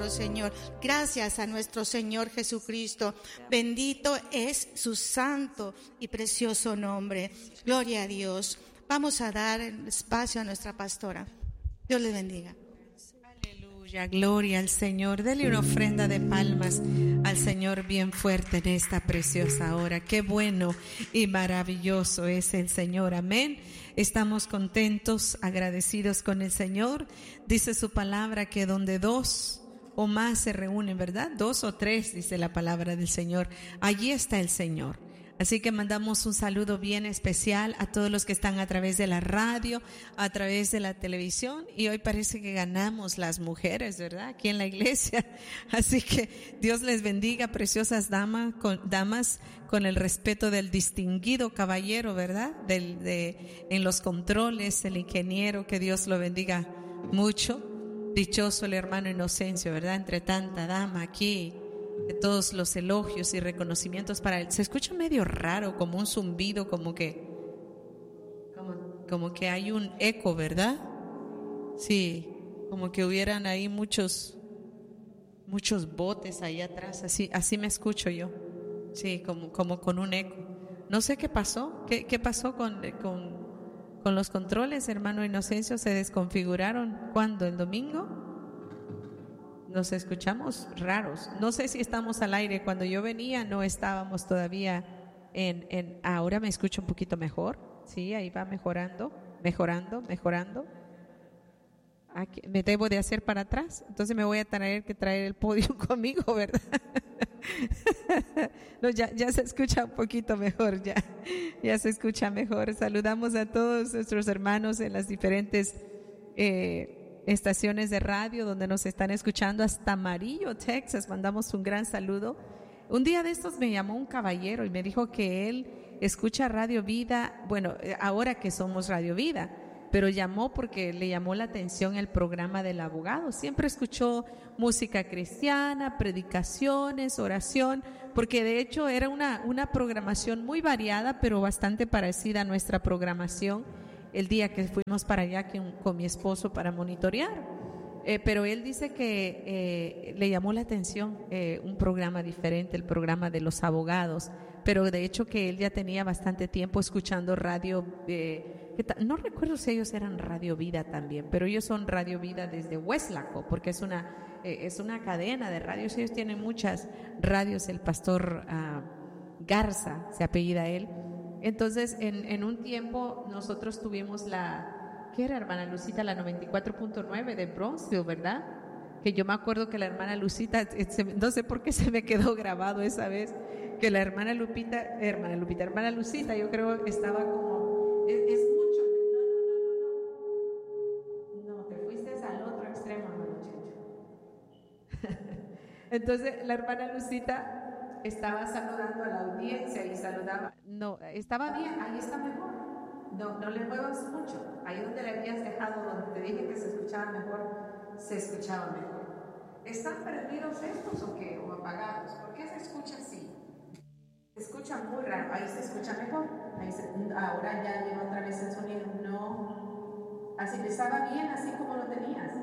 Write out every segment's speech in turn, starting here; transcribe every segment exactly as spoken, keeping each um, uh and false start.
nuestro Señor. Gracias a nuestro Señor Jesucristo. Bendito es su santo y precioso nombre. Gloria a Dios. Vamos a dar el espacio a nuestra pastora. Dios le bendiga. Aleluya, gloria al Señor. Dele una ofrenda de palmas al Señor bien fuerte en esta preciosa hora. Qué bueno y maravilloso es el Señor. Amén. Estamos contentos, agradecidos con el Señor. Dice su palabra que donde dos o más se reúnen, ¿verdad? Dos o tres, dice la palabra del Señor. Allí está el Señor. Así que mandamos un saludo bien especial a todos los que están a través de la radio, a través de la televisión, y hoy parece que ganamos las mujeres, ¿verdad? Aquí en la iglesia. Así que Dios les bendiga, preciosas damas, con, damas, con el respeto del distinguido caballero, ¿verdad? Del, de, en los controles, el ingeniero, que Dios lo bendiga mucho. Dichoso el hermano Inocencio, ¿verdad? Entre tanta dama aquí. De todos los elogios y reconocimientos para él. Se escucha medio raro, como un zumbido, como que como, como que hay un eco, ¿verdad? Sí, como que hubieran ahí muchos muchos botes ahí atrás, así así me escucho yo. Sí, como como con un eco. No sé qué pasó, qué qué pasó con con con los controles, hermano Inocencio. Se desconfiguraron. ¿Cuándo? ¿El domingo? Nos escuchamos raros. No sé si estamos al aire. Cuando yo venía no estábamos todavía en, en ahora me escucho un poquito mejor. Sí, ahí va mejorando, mejorando, mejorando. Aquí, me debo de hacer para atrás. Entonces me voy a tener que traer el podio conmigo, ¿verdad? No, ya, ya se escucha un poquito mejor, ya, ya se escucha mejor. Saludamos a todos nuestros hermanos en las diferentes eh, estaciones de radio donde nos están escuchando, hasta Amarillo, Texas. Mandamos un gran saludo. Un día de estos me llamó un caballero y me dijo que él escucha Radio Vida, bueno, ahora que somos Radio Vida, pero llamó porque le llamó la atención el programa del abogado. Siempre escuchó música cristiana, predicaciones, oración, porque de hecho era una, una programación muy variada, pero bastante parecida a nuestra programación el día que fuimos para allá con, con mi esposo para monitorear. Eh, pero él dice que eh, le llamó la atención eh, un programa diferente, el programa de los abogados, pero de hecho que él ya tenía bastante tiempo escuchando radio, eh, que ta- no recuerdo si ellos eran Radio Vida también, pero ellos son Radio Vida desde Weslaco, porque es una, eh, es una cadena de radios. Ellos tienen muchas radios. El pastor uh, Garza, se apellida él. Entonces, en, en un tiempo nosotros tuvimos la, ¿qué era, hermana Lucita? La noventa y cuatro punto nueve de Bronxville, ¿verdad? Que yo me acuerdo que la hermana Lucita, no sé por qué se me quedó grabado esa vez, que la hermana Lupita, hermana Lupita, hermana Lucita, yo creo que estaba como, es, es mucho, no, no, no, no, no, te fuiste al otro extremo, hermano Checho. Entonces, la hermana Lucita estaba saludando a la audiencia y saludaba. No, estaba bien, ahí está mejor. No, no le muevas mucho. Ahí donde le habías dejado, donde te dije que se escuchaba mejor, se escuchaba mejor. ¿Están perdidos estos o qué? ¿O apagados? ¿Por qué se escucha así? Se escucha muy raro. Ahí se escucha mejor. Ahí se, ahora ya llegó otra vez el sonido. No. Así que estaba bien, así como lo tenías.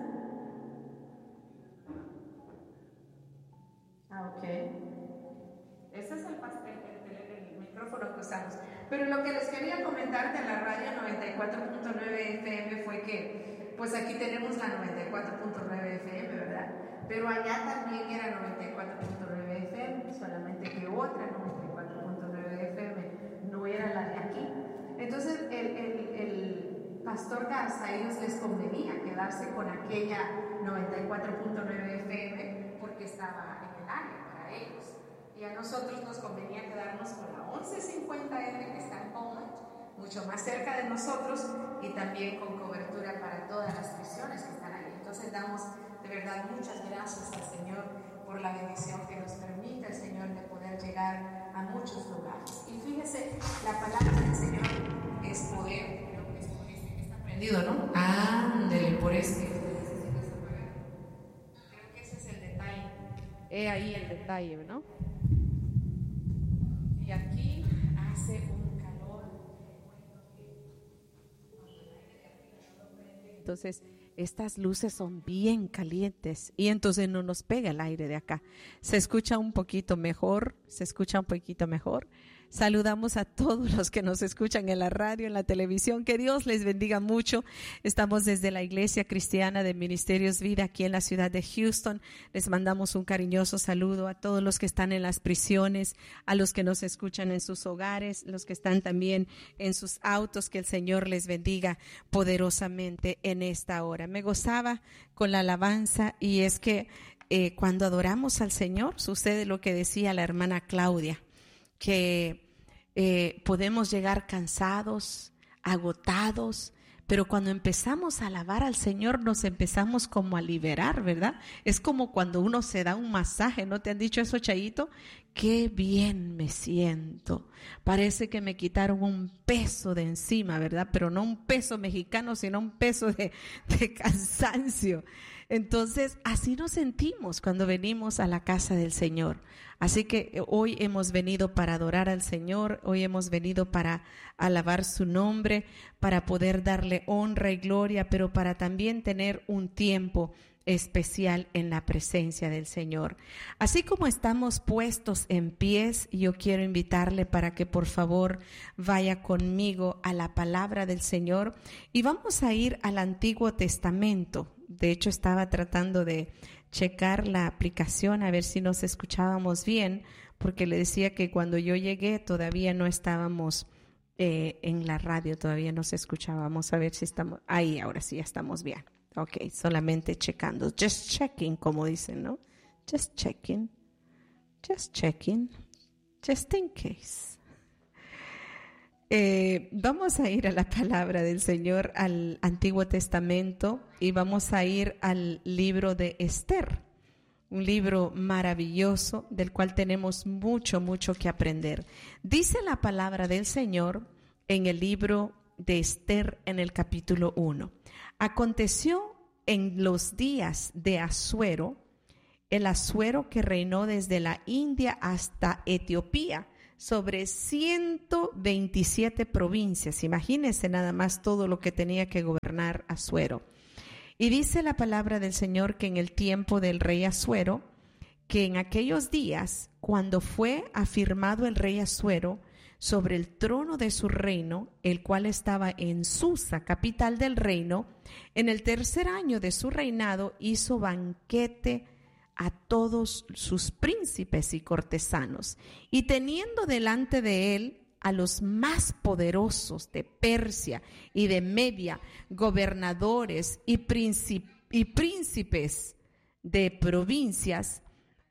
Ah, ok. Ese es el, el, el, el micrófono que usamos. Pero lo que les quería comentar de la radio noventa y cuatro punto nueve F M fue que, pues aquí tenemos la noventa y cuatro punto nueve F M, ¿verdad? Pero allá también era noventa y cuatro punto nueve F M, solamente que otra noventa y cuatro punto nueve F M no era la de aquí. Entonces, el, el, el pastor Garza, a ellos les convenía quedarse con aquella noventa y cuatro punto nueve F M porque estaba en el área para ellos. Y a nosotros nos convenía quedarnos con la once cincuenta M, que está en Beaumont, mucho más cerca de nosotros, y también con cobertura para todas las misiones que están ahí. Entonces damos de verdad muchas gracias al Señor por la bendición que nos permite el Señor de poder llegar a muchos lugares. Y fíjese, la palabra del Señor es poder. Creo que es por este que está prendido, ¿no? Ándele, por este. Creo que ese es el detalle. He ahí el detalle, ¿no? Y aquí hace un calor. Entonces, estas luces son bien calientes y entonces no nos pega el aire de acá. Se escucha un poquito mejor, se escucha un poquito mejor. Saludamos a todos los que nos escuchan en la radio, en la televisión. Que Dios les bendiga mucho. Estamos desde la Iglesia Cristiana de Ministerios Vida aquí en la ciudad de Houston. Les mandamos un cariñoso saludo a todos los que están en las prisiones, a los que nos escuchan en sus hogares, los que están también en sus autos. Que el Señor les bendiga poderosamente en esta hora. Me gozaba con la alabanza y es que eh, cuando adoramos al Señor sucede lo que decía la hermana Claudia, que eh, podemos llegar cansados, agotados, pero cuando empezamos a alabar al Señor nos empezamos como a liberar, ¿verdad? Es como cuando uno se da un masaje, ¿no te han dicho eso, Chayito? Qué bien me siento, parece que me quitaron un peso de encima, ¿verdad? Pero no un peso mexicano, sino un peso de, de cansancio. Entonces, así nos sentimos cuando venimos a la casa del Señor. Así que hoy hemos venido para adorar al Señor, hoy hemos venido para alabar su nombre, para poder darle honra y gloria, pero para también tener un tiempo especial en la presencia del Señor. Así como estamos puestos en pies, yo quiero invitarle para que por favor vaya conmigo a la palabra del Señor y vamos a ir al Antiguo Testamento. De hecho, estaba tratando de checar la aplicación a ver si nos escuchábamos bien, porque le decía que cuando yo llegué todavía no estábamos eh, en la radio, todavía no se escuchábamos. A ver si estamos, ahí ahora sí ya estamos bien. Ok, solamente checando, just checking, como dicen, ¿no? Just checking, just checking, just in case. Eh, vamos a ir a la palabra del Señor, al Antiguo Testamento, y vamos a ir al libro de Esther, un libro maravilloso del cual tenemos mucho, mucho que aprender. Dice la palabra del Señor en el libro de Esther en el capítulo uno. Aconteció en los días de Asuero, el Asuero que reinó desde la India hasta Etiopía, sobre ciento veintisiete provincias. Imagínense nada más todo lo que tenía que gobernar Asuero. Y dice la palabra del Señor que en el tiempo del rey Asuero, que en aquellos días, cuando fue afirmado el rey Asuero sobre el trono de su reino, el cual estaba en Susa, capital del reino, en el tercer año de su reinado hizo banquete a todos sus príncipes y cortesanos, y teniendo delante de él a los más poderosos de Persia y de Media, gobernadores y, príncipe, y príncipes de provincias,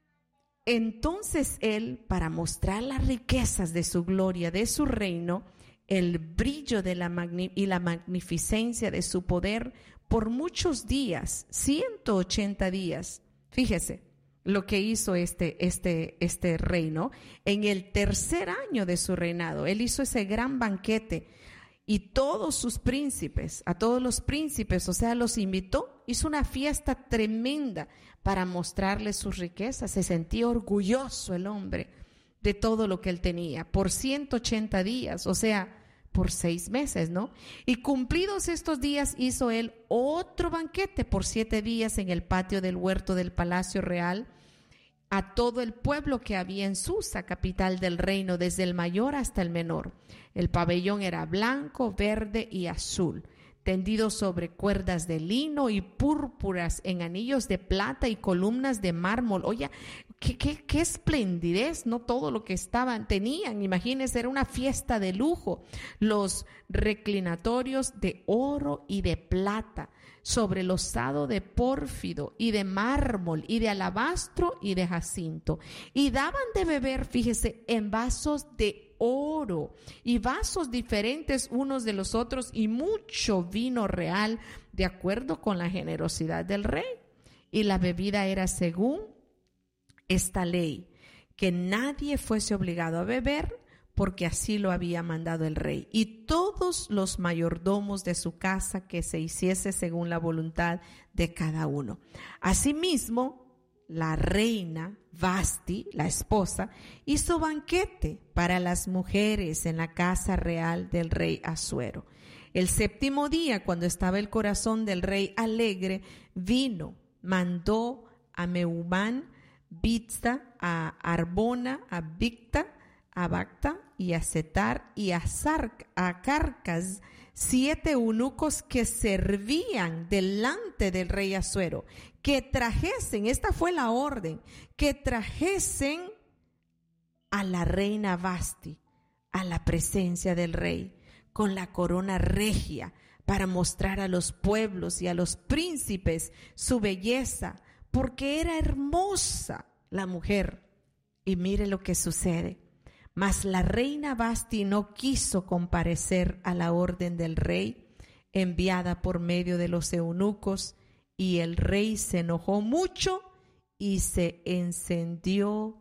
entonces él, para mostrar las riquezas de su gloria, de su reino, el brillo de la magni- y la magnificencia de su poder, por muchos días, ciento ochenta días, fíjese lo que hizo este, este, este reino. En el tercer año de su reinado, él hizo ese gran banquete y todos sus príncipes, a todos los príncipes, o sea, los invitó, hizo una fiesta tremenda para mostrarles sus riquezas. Se sentía orgulloso el hombre de todo lo que él tenía por ciento ochenta días, o sea, por seis meses, ¿no? Y cumplidos estos días hizo él otro banquete por siete días en el patio del huerto del palacio real a todo el pueblo que había en Susa, capital del reino, desde el mayor hasta el menor. El pabellón era blanco, verde y azul, tendido sobre cuerdas de lino y púrpuras en anillos de plata y columnas de mármol. Oye, qué, qué, qué esplendidez, ¿no? Todo lo que estaban, tenían, imagínense, era una fiesta de lujo. Los reclinatorios de oro y de plata, sobre losado de pórfido y de mármol y de alabastro y de jacinto. Y daban de beber, fíjese, en vasos de oro y vasos diferentes unos de los otros y mucho vino real, de acuerdo con la generosidad del rey. Y la bebida era según esta ley, que nadie fuese obligado a beber, porque así lo había mandado el rey, y todos los mayordomos de su casa, que se hiciese según la voluntad de cada uno. Asimismo, la reina Vasti, la esposa, hizo banquete para las mujeres en la casa real del rey Asuero. El séptimo día, cuando estaba el corazón del rey alegre, vino, mandó a Mehumán, Bizta, a Arbona, a Bicta, a Bacta y a Setar y a, Sarc, a Carcas, siete eunucos que servían delante del rey Asuero, que trajesen, esta fue la orden, que trajesen a la reina Vasti a la presencia del rey con la corona regia, para mostrar a los pueblos y a los príncipes su belleza, porque era hermosa la mujer. Y mire lo que sucede. Mas la reina Vasti no quiso comparecer a la orden del rey, enviada por medio de los eunucos, y el rey se enojó mucho y se encendió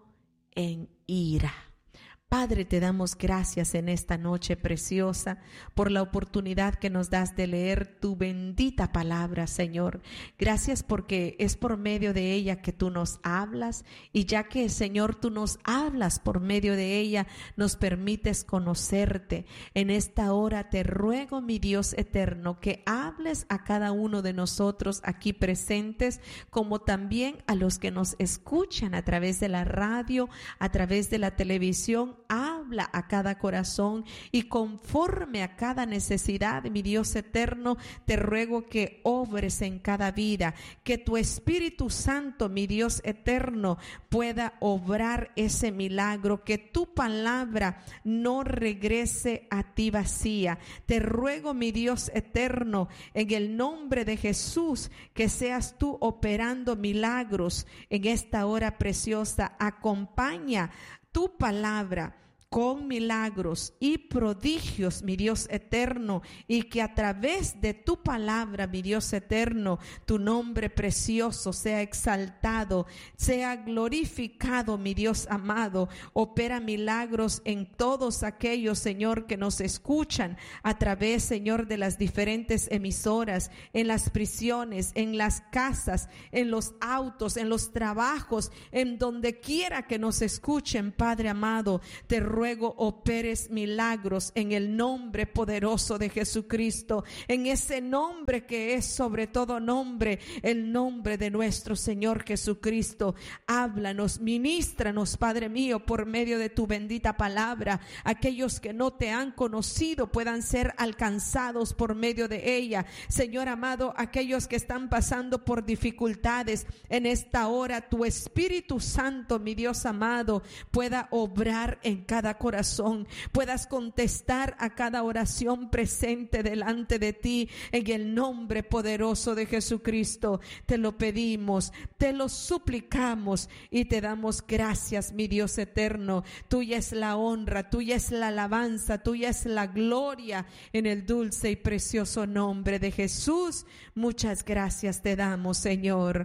en ira. Padre, te damos gracias en esta noche preciosa por la oportunidad que nos das de leer tu bendita palabra, Señor. Gracias porque es por medio de ella que tú nos hablas, y ya que, Señor, tú nos hablas por medio de ella, nos permites conocerte. En esta hora te ruego, mi Dios eterno, que hables a cada uno de nosotros aquí presentes, como también a los que nos escuchan a través de la radio, a través de la televisión. Habla a cada corazón y conforme a cada necesidad, mi Dios eterno, te ruego que obres en cada vida, que tu Espíritu Santo, mi Dios eterno, pueda obrar ese milagro, que tu palabra no regrese a ti vacía. Te ruego, mi Dios eterno, en el nombre de Jesús, que seas tú operando milagros en esta hora preciosa. Acompaña tu palabra con milagros y prodigios, mi Dios eterno, y que a través de tu palabra, mi Dios eterno, tu nombre precioso sea exaltado, sea glorificado, mi Dios amado. Opera milagros en todos aquellos, Señor, que nos escuchan a través, Señor, de las diferentes emisoras, en las prisiones, en las casas, en los autos, en los trabajos, en donde quiera que nos escuchen, Padre amado. Te ruego ruego operes milagros en el nombre poderoso de Jesucristo, en ese nombre que es sobre todo nombre, el nombre de nuestro Señor Jesucristo. Háblanos, ministranos, Padre mío, por medio de tu bendita palabra. Aquellos que no te han conocido puedan ser alcanzados por medio de ella. Señor amado, aquellos que están pasando por dificultades en esta hora, tu Espíritu Santo, mi Dios amado, pueda obrar en cada corazón, puedas contestar a cada oración presente delante de ti, en el nombre poderoso de Jesucristo. Te lo pedimos, te lo suplicamos y te damos gracias, mi Dios eterno. Tuya es la honra, tuya es la alabanza, tuya es la gloria, en el dulce y precioso nombre de Jesús. Muchas gracias te damos, Señor.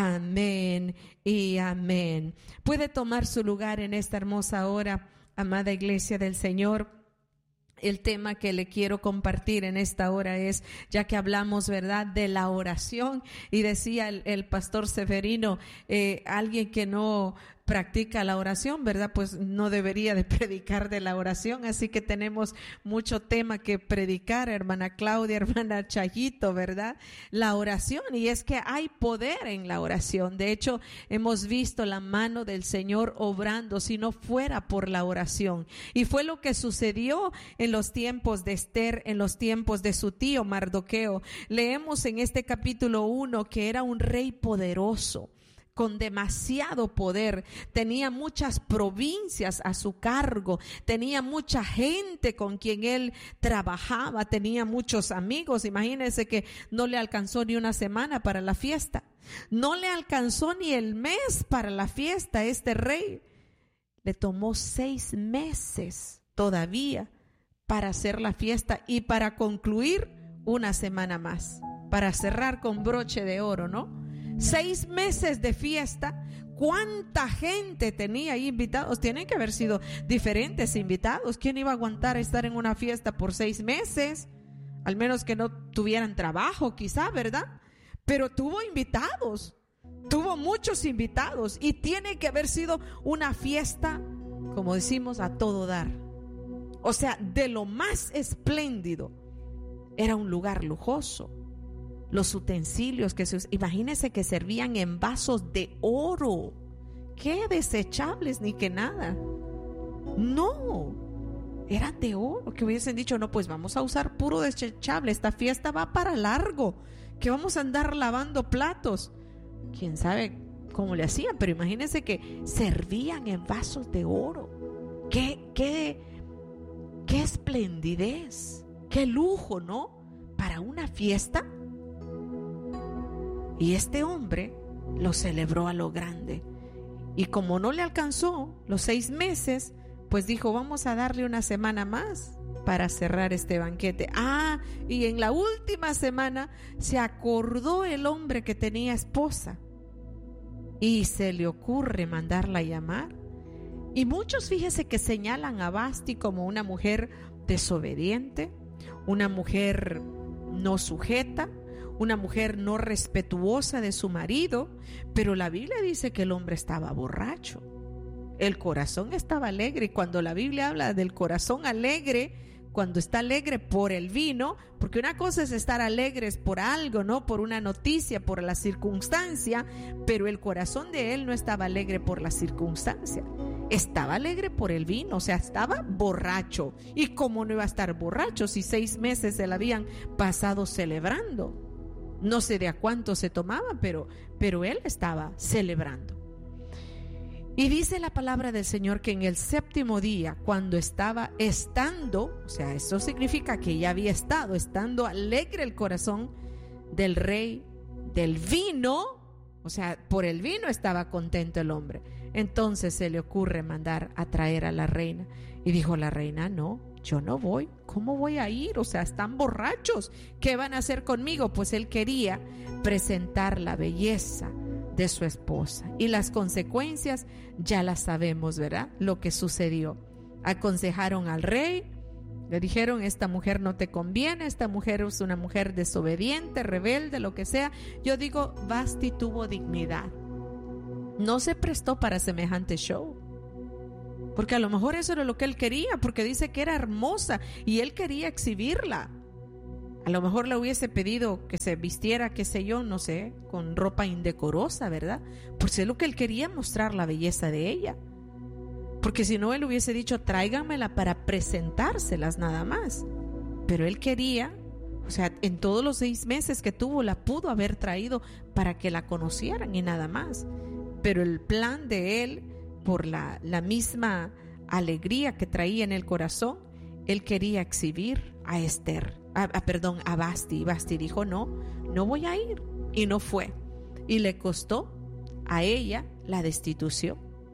Amén y amén. Puede tomar su lugar en esta hermosa hora, amada iglesia del Señor. El tema que le quiero compartir en esta hora es, ya que hablamos, ¿verdad?, de la oración, y decía el, el pastor Severino, eh, alguien que no practica la oración, ¿verdad?, pues no debería de predicar de la oración. Así que tenemos mucho tema que predicar, hermana Claudia, hermana Chayito, ¿verdad? La oración, y es que hay poder en la oración. De hecho, hemos visto la mano del Señor obrando si no fuera por la oración. Y fue lo que sucedió en los tiempos de Esther, en los tiempos de su tío Mardoqueo. Leemos en este capítulo uno que era un rey poderoso, con demasiado poder, tenía muchas provincias a su cargo, tenía mucha gente con quien él trabajaba, tenía muchos amigos. Imagínense que no le alcanzó ni una semana para la fiesta, no le alcanzó ni el mes para la fiesta a este rey. Le tomó seis meses todavía para hacer la fiesta y para concluir una semana más, para cerrar con broche de oro, ¿no? Seis meses de fiesta. ¿Cuánta gente tenía ahí invitados? Tienen que haber sido diferentes invitados. ¿Quién iba a aguantar estar en una fiesta por seis meses? Al menos que no tuvieran trabajo, quizá, ¿verdad? Pero tuvo invitados, tuvo muchos invitados, y tiene que haber sido una fiesta, como decimos, a todo dar. O sea, de lo más espléndido. era un lugar lujoso. Los utensilios que se, imagínense que servían en vasos de oro. ¿Qué desechables ni que nada? No, eran de oro. Que hubiesen dicho, no, pues vamos a usar puro desechable, esta fiesta va para largo, que vamos a andar lavando platos. Quién sabe cómo le hacían, pero imagínense que servían en vasos de oro. Qué, qué, qué esplendidez, qué lujo, ¿no? Para una fiesta. Y este hombre lo celebró a lo grande. Y como no le alcanzó los seis meses, pues dijo, vamos a darle una semana más para cerrar este banquete. Ah, y en la última semana se acordó el hombre que tenía esposa y se le ocurre mandarla a llamar. Y muchos, fíjese, que señalan a Vasti como una mujer desobediente, una mujer no sujeta, una mujer no respetuosa de su marido, pero la Biblia dice que el hombre estaba borracho. El corazón estaba alegre, y cuando la Biblia habla del corazón alegre, cuando está alegre por el vino, porque una cosa es estar alegres por algo, ¿no? Por una noticia, por la circunstancia, pero el corazón de él no estaba alegre por la circunstancia, estaba alegre por el vino, o sea, estaba borracho. ¿Y cómo no iba a estar borracho si seis meses se la habían pasado celebrando? No sé de a cuánto se tomaba, pero, pero él estaba celebrando. Y dice la palabra del Señor que en el séptimo día, cuando estaba estando, o sea, eso significa que ya había estado, estando alegre el corazón del rey del vino, o sea, por el vino estaba contento el hombre. Entonces se le ocurre mandar a traer a la reina. Y dijo la reina, no, yo no voy. ¿Cómo voy a ir? O sea, están borrachos. ¿Qué van a hacer conmigo? Pues él quería presentar la belleza de su esposa. Y las consecuencias ya las sabemos, ¿verdad? Lo que sucedió. Aconsejaron al rey, le dijeron, esta mujer no te conviene, esta mujer es una mujer desobediente, rebelde, lo que sea. Yo digo, Vasti tuvo dignidad. No se prestó para semejante show. Porque a lo mejor eso era lo que él quería, porque dice que era hermosa y él quería exhibirla. A lo mejor le hubiese pedido que se vistiera, qué sé yo, no sé, con ropa indecorosa, ¿verdad? Pues es lo que él quería, mostrar la belleza de ella. Porque si no, él hubiese dicho, tráiganmela para presentárselas nada más. Pero él quería, o sea, en todos los seis meses que tuvo, la pudo haber traído para que la conocieran y nada más. Pero el plan de él, por la, la misma alegría que traía en el corazón, él quería exhibir a Esther, a, a, perdón, a Vasti. Vasti dijo, no, no voy a ir. Y no fue. Y le costó a ella la destitución.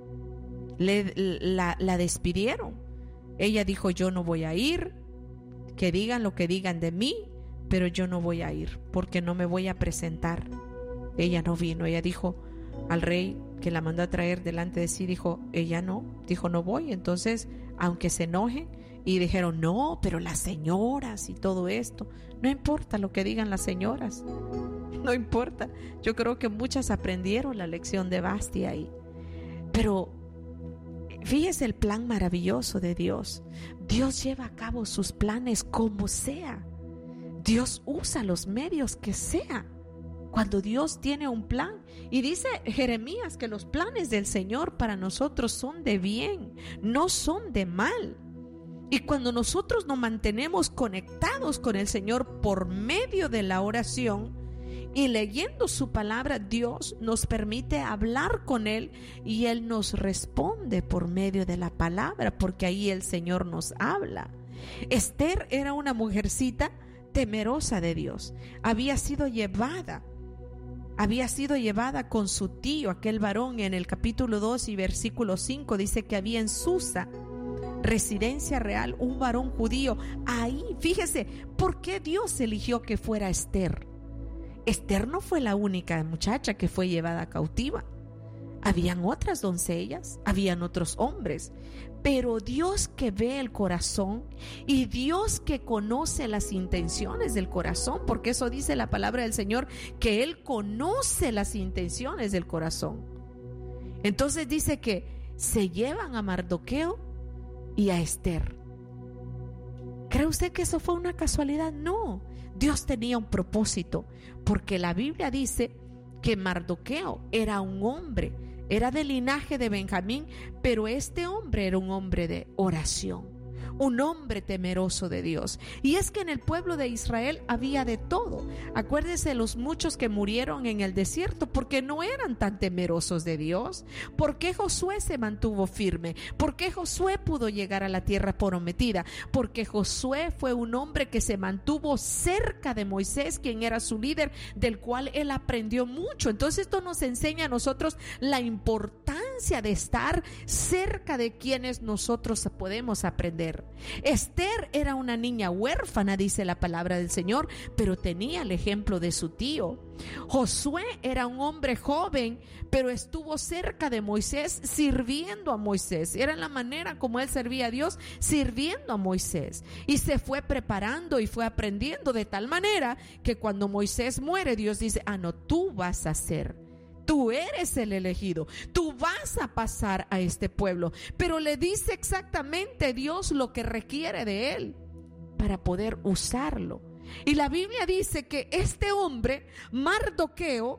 Le, la, la despidieron. Ella dijo, yo no voy a ir, que digan lo que digan de mí, pero yo no voy a ir porque no me voy a presentar. Ella no vino. Ella dijo al rey que la mandó a traer delante de sí, dijo, ella no, dijo no voy. Entonces, aunque se enojen y dijeron, no, pero las señoras y todo esto, no importa lo que digan las señoras, no importa. Yo creo que muchas aprendieron la lección de Vasti ahí. Pero fíjese el plan maravilloso de Dios. Dios lleva a cabo sus planes como sea. Dios usa los medios que sea. Cuando Dios tiene un plan, y dice Jeremías que los planes del Señor para nosotros son de bien, no son de mal. Y cuando nosotros nos mantenemos conectados con el Señor por medio de la oración y leyendo su palabra, Dios nos permite hablar con Él y Él nos responde por medio de la palabra, porque ahí el Señor nos habla. Esther era una mujercita temerosa de Dios, había sido llevada Había sido llevada con su tío, aquel varón. En el capítulo dos y versículo cinco dice que había en Susa, residencia real, un varón judío. Ahí, fíjese, ¿por qué Dios eligió que fuera Esther? Esther no fue la única muchacha que fue llevada cautiva. Habían otras doncellas, habían otros hombres, pero Dios que ve el corazón y Dios que conoce las intenciones del corazón, porque eso dice la palabra del Señor, que Él conoce las intenciones del corazón. Entonces dice que se llevan a Mardoqueo y a Esther. ¿Cree usted que eso fue una casualidad? No, Dios tenía un propósito, porque la Biblia dice que Mardoqueo era un hombre, era del linaje de Benjamín, pero este hombre era un hombre de oración, un hombre temeroso de Dios. Y es que en el pueblo de Israel había de todo. Acuérdense de los muchos que murieron en el desierto porque no eran tan temerosos de Dios. ¿Por qué Josué se mantuvo firme? ¿Por qué Josué pudo llegar a la tierra prometida? Porque Josué fue un hombre que se mantuvo cerca de Moisés, quien era su líder, del cual él aprendió mucho. Entonces esto nos enseña a nosotros la importancia de estar cerca de quienes nosotros podemos aprender. Esther era una niña huérfana, dice la palabra del Señor, pero tenía el ejemplo de su tío. Josué era un hombre joven, pero estuvo cerca de Moisés, sirviendo a Moisés. Era la manera como él servía a Dios, sirviendo a Moisés. Y se fue preparando y fue aprendiendo de tal manera que cuando Moisés muere, Dios dice: ah, no, tú vas a ser. Tú eres el elegido, tú vas a pasar a este pueblo. Pero le dice exactamente Dios lo que requiere de él para poder usarlo. Y la Biblia dice que este hombre, Mardoqueo,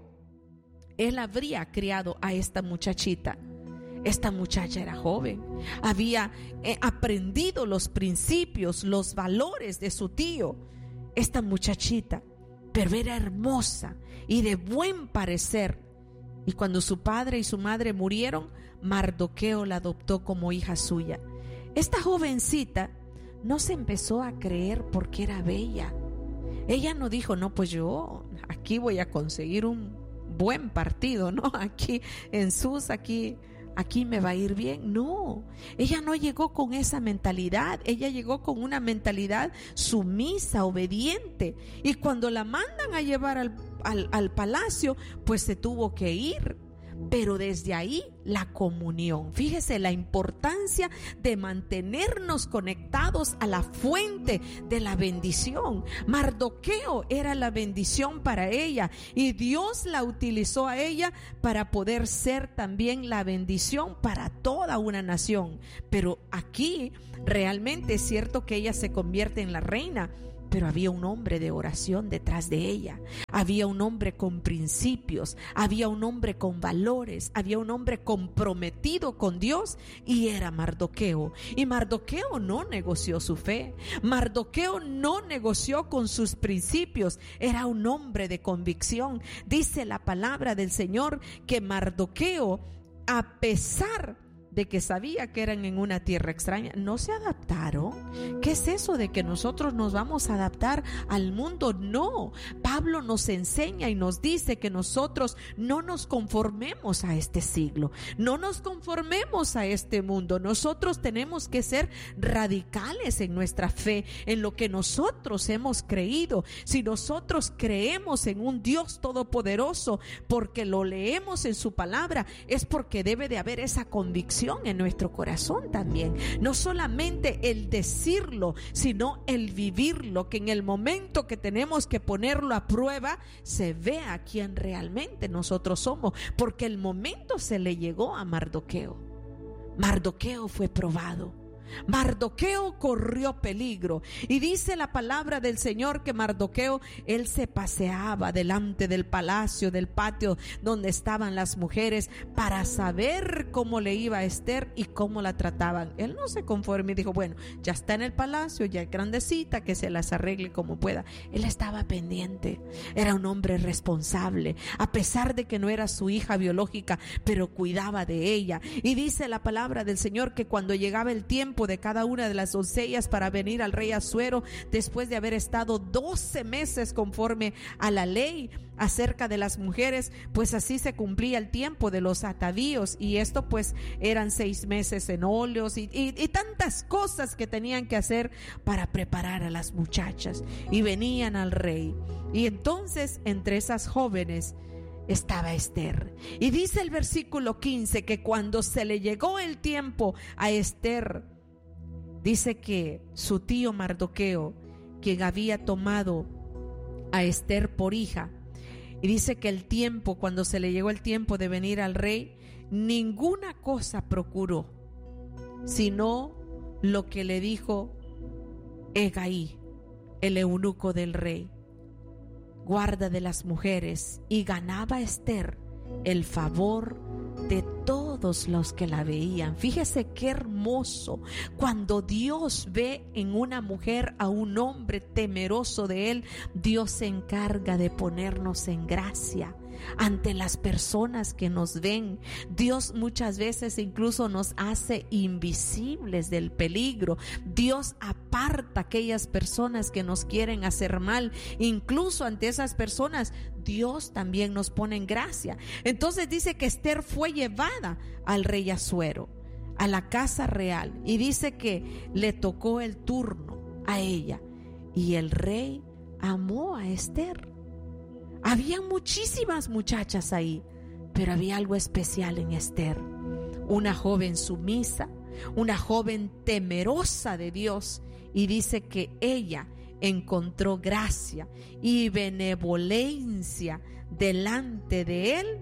él habría criado a esta muchachita. Esta muchacha era joven, había eh, aprendido los principios, los valores de su tío. Esta muchachita, pero era hermosa y de buen parecer. Y cuando su padre y su madre murieron, Mardoqueo la adoptó como hija suya. Esta jovencita no se empezó a creer porque era bella. Ella no dijo: no, pues yo aquí voy a conseguir un buen partido, ¿no? Aquí en Sus, aquí, aquí me va a ir bien. No, ella no llegó con esa mentalidad. Ella llegó con una mentalidad sumisa, obediente. Y cuando la mandan a llevar al Al, al palacio, pues se tuvo que ir. Pero desde ahí la comunión. Fíjese la importancia de mantenernos conectados a la fuente de la bendición. Mardoqueo era la bendición para ella y Dios la utilizó a ella para poder ser también la bendición para toda una nación. Pero aquí realmente es cierto que ella se convierte en la reina, pero había un hombre de oración detrás de ella. Había un hombre con principios, había un hombre con valores, había un hombre comprometido con Dios, y era Mardoqueo. Y Mardoqueo no negoció su fe. Mardoqueo no negoció con sus principios. Era un hombre de convicción. Dice la palabra del Señor que Mardoqueo, a pesar de que sabía que eran en una tierra extraña, no se adaptaron. ¿Qué es eso de que nosotros nos vamos a adaptar al mundo? No, Pablo nos enseña y nos dice que nosotros no nos conformemos a este siglo, no nos conformemos a este mundo. Nosotros tenemos que ser radicales en nuestra fe, en lo que nosotros hemos creído. Si nosotros creemos en un Dios todopoderoso, porque lo leemos en su palabra, es porque debe de haber esa convicción en nuestro corazón también. No solamente el decirlo, sino el vivirlo, que en el momento que tenemos que ponerlo a prueba, se vea quién realmente nosotros somos, porque el momento se le llegó a Mardoqueo. Mardoqueo fue probado. Mardoqueo corrió peligro, y dice la palabra del Señor que Mardoqueo, él se paseaba delante del palacio, del patio donde estaban las mujeres, para saber cómo le iba a Esther y cómo la trataban. Él no se conformó y dijo: bueno, ya está en el palacio, ya es grandecita, que se las arregle como pueda. Él estaba pendiente. Era un hombre responsable, a pesar de que no era su hija biológica, pero cuidaba de ella. Y dice la palabra del Señor que cuando llegaba el tiempo de cada una de las doncellas para venir al rey Asuero, después de haber estado doce meses conforme a la ley acerca de las mujeres, pues así se cumplía el tiempo de los atavíos, y esto pues eran seis meses en óleos y, y, y tantas cosas que tenían que hacer para preparar a las muchachas, y venían al rey. Y entonces entre esas jóvenes estaba Esther, y dice el versículo quince que cuando se le llegó el tiempo a Esther, dice que su tío Mardoqueo, quien había tomado a Esther por hija, y dice que el tiempo, cuando se le llegó el tiempo de venir al rey, ninguna cosa procuró, sino lo que le dijo Hegai, el eunuco del rey. guarda de las mujeres, y ganaba Esther el favor de todos los que la veían. Fíjese qué hermoso cuando Dios ve en una mujer a un hombre temeroso de él. Dios se encarga de ponernos en gracia ante las personas que nos ven. Dios muchas veces incluso nos hace invisibles del peligro. Dios aparta a aquellas personas que nos quieren hacer mal. Incluso ante esas personas Dios también nos pone en gracia. Entonces dice que Esther fue llevada al rey Asuero, a la casa real, y dice que le tocó el turno a ella, y el rey amó a Esther. Había muchísimas muchachas ahí, pero había algo especial en Esther. Una joven sumisa, una joven temerosa de Dios, y dice que ella encontró gracia y benevolencia delante de él,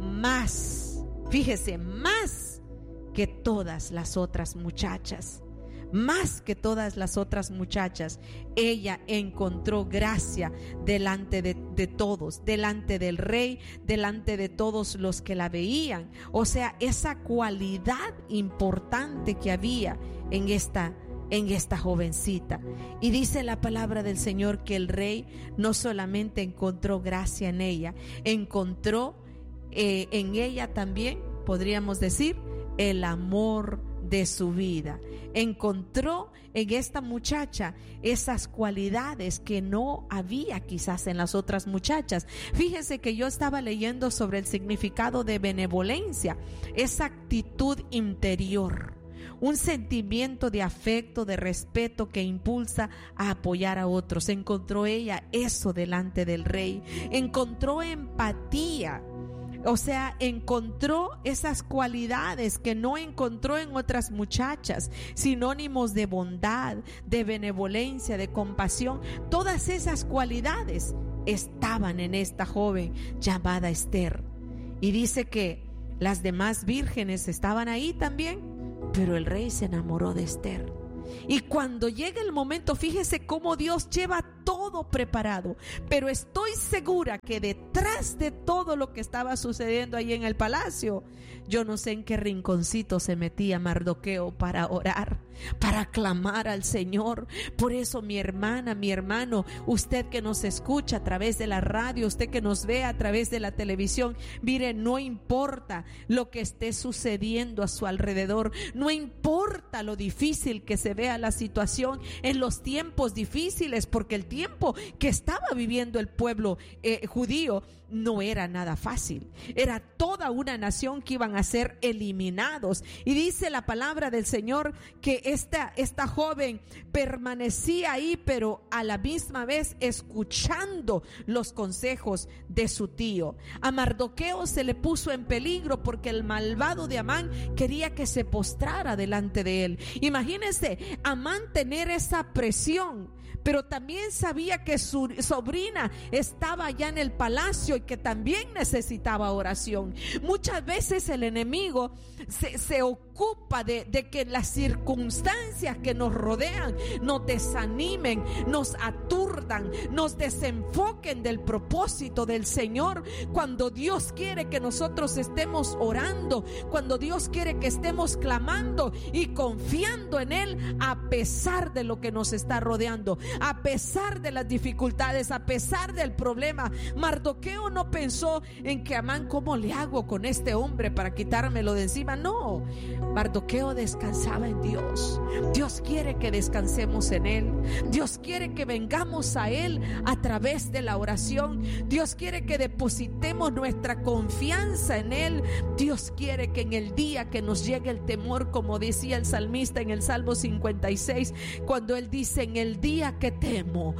más, fíjese, más que todas las otras muchachas. Más que todas las otras muchachas, ella encontró gracia delante de, de todos, delante del rey, delante de todos los que la veían. O sea, esa cualidad importante que había en esta, en esta jovencita. Y dice la palabra del Señor que el rey no solamente encontró gracia en ella, encontró eh, en ella también, podríamos decir, el amor de su vida. Encontró en esta muchacha esas cualidades que no había quizás en las otras muchachas. Fíjese que yo estaba leyendo sobre el significado de benevolencia, esa actitud interior, un sentimiento de afecto, de respeto que impulsa a apoyar a otros. Encontró ella eso delante del rey. Encontró empatía. O sea, encontró esas cualidades que no encontró en otras muchachas, sinónimos de bondad, de benevolencia, de compasión. Todas esas cualidades estaban en esta joven llamada Esther. Y dice que las demás vírgenes estaban ahí también, pero el rey se enamoró de Esther. Y cuando llega el momento, fíjese cómo Dios lleva todo preparado, pero estoy segura que detrás de todo lo que estaba sucediendo ahí en el palacio, yo no sé en qué rinconcito se metía Mardoqueo para orar, para clamar al Señor. Por eso, mi hermana, mi hermano, usted que nos escucha a través de la radio, usted que nos ve a través de la televisión, mire, no importa lo que esté sucediendo a su alrededor, no importa lo difícil que se vea la situación en los tiempos difíciles, porque el tiempo que estaba viviendo el pueblo eh, judío no era nada fácil. Era toda una nación que iban a ser eliminados. Y dice la palabra del Señor que esta, esta joven permanecía ahí, pero a la misma vez escuchando los consejos de su tío. A Mardoqueo se le puso en peligro porque el malvado de Amán quería que se postrara delante de él. Imagínense, Amán tener esa presión, pero también sabía que su sobrina estaba allá en el palacio y que también necesitaba oración. Muchas veces el enemigo se, se ocupa de, de que las circunstancias que nos rodean nos desanimen, nos aturdan, nos desenfoquen del propósito del Señor, cuando Dios quiere que nosotros estemos orando, cuando Dios quiere que estemos clamando y confiando en Él a pesar de lo que nos está rodeando, a pesar de las dificultades, a pesar del problema. Mardoqueo no pensó en que Amán, ¿cómo le hago con este hombre para quitármelo de encima? No, Mardoqueo descansaba en Dios. Dios quiere que descansemos en Él. Dios quiere que vengamos a Él a través de la oración. Dios quiere que depositemos nuestra confianza en Él. Dios quiere que en el día que nos llegue el temor, como decía el salmista en el Salmo cincuenta y seis, cuando él dice: en el día que temo,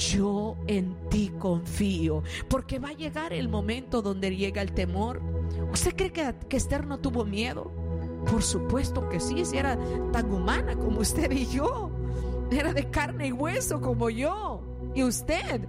yo en ti confío. Porque va a llegar el momento donde llega el temor. ¿Usted cree que, que Esther no tuvo miedo? Por supuesto que sí, si era tan humana como usted y yo, era de carne y hueso como yo y usted.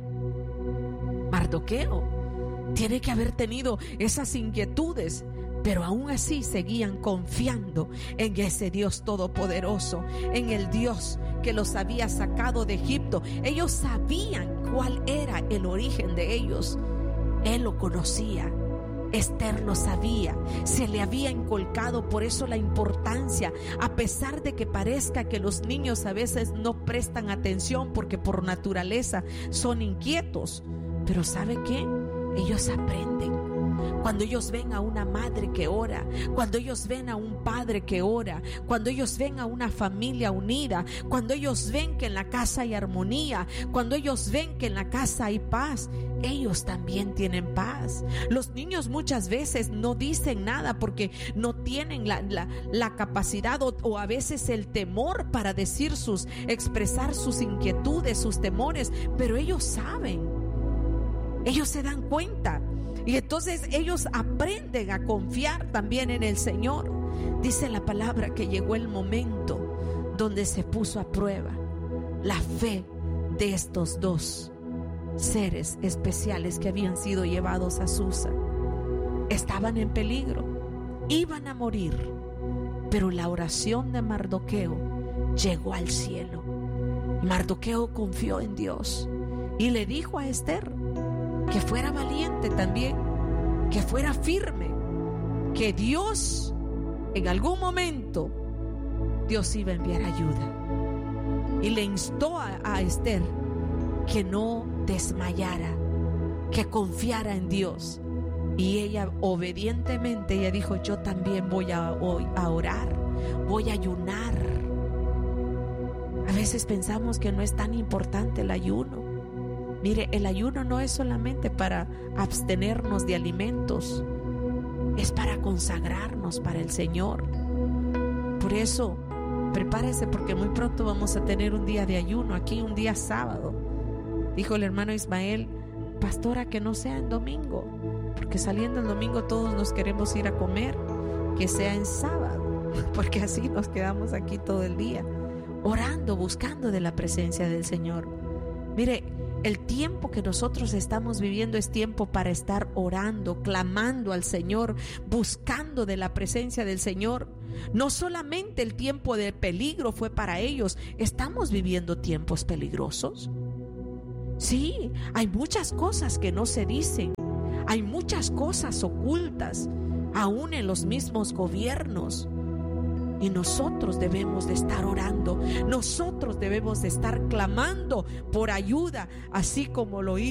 Mardoqueo tiene que haber tenido esas inquietudes, pero aún así seguían confiando en ese Dios todopoderoso, en el Dios que los había sacado de Egipto. Ellos sabían cuál era el origen de ellos. Él lo conocía. Esther lo sabía, se le había inculcado. Por eso la importancia, a pesar de que parezca que los niños a veces no prestan atención porque por naturaleza son inquietos, pero ¿sabe qué? Ellos aprenden. Cuando ellos ven a una madre que ora, cuando ellos ven a un padre que ora, cuando ellos ven a una familia unida, cuando ellos ven que en la casa hay armonía, cuando ellos ven que en la casa hay paz, ellos también tienen paz. Los niños muchas veces no dicen nada porque no tienen la, la, la capacidad o, o a veces el temor para decir sus, expresar sus inquietudes, sus temores, pero ellos saben, ellos se dan cuenta. Y entonces ellos aprenden a confiar también en el Señor. Dice la palabra que llegó el momento donde se puso a prueba la fe de estos dos seres especiales que habían sido llevados a Susa. Estaban en peligro, iban a morir, pero la oración de Mardoqueo llegó al cielo. Mardoqueo confió en Dios y le dijo a Esther que fuera valiente también, que fuera firme, que Dios en algún momento Dios iba a enviar ayuda. Y le instó a, a Esther que no desmayara, que confiara en Dios. Y ella obedientemente, ella dijo: yo también voy a, a orar, voy a ayunar. A veces pensamos que no es tan importante el ayuno. Mire, el ayuno no es solamente para abstenernos de alimentos, es para consagrarnos para el Señor. Por eso, prepárese, porque muy pronto vamos a tener un día de ayuno aquí, un día sábado. Dijo el hermano Ismael: pastora, que no sea en domingo, porque saliendo el domingo todos nos queremos ir a comer, que sea en sábado, porque así nos quedamos aquí todo el día, orando, buscando de la presencia del Señor. Mire, el tiempo que nosotros estamos viviendo es tiempo para estar orando, clamando al Señor, buscando de la presencia del Señor. No solamente el tiempo de peligro fue para ellos, estamos viviendo tiempos peligrosos. Sí, hay muchas cosas que no se dicen, hay muchas cosas ocultas, aún en los mismos gobiernos. Y nosotros debemos de estar orando, nosotros debemos de estar clamando por ayuda, así como lo hizo